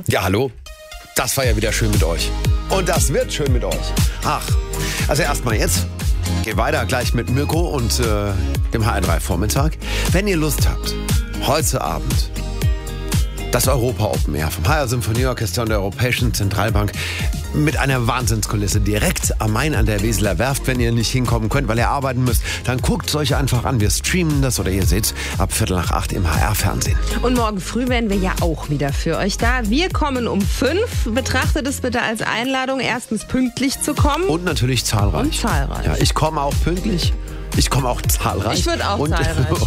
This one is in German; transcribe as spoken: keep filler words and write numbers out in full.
Ja, hallo. Das war ja wieder schön mit euch. Und das wird schön mit euch. Ach, also erstmal jetzt. Geht weiter gleich mit Mirko und äh, dem H R drei Vormittag. Wenn ihr Lust habt, heute Abend das Europa Open Air vom H R Symphonieorchester und der Europäischen Zentralbank mit einer Wahnsinnskulisse direkt am Main an der Weseler Werft. Wenn ihr nicht hinkommen könnt, weil ihr arbeiten müsst, dann guckt es euch einfach an. Wir streamen das oder ihr seht ab Viertel nach acht im H R-Fernsehen. Und morgen früh wären wir ja auch wieder für euch da. Wir kommen um fünf. Betrachtet es bitte als Einladung, erstens pünktlich zu kommen. Und natürlich zahlreich. Und zahlreich. Ja, ich komme auch pünktlich. Ich komme auch zahlreich. Ich würde auch und, zahlreich.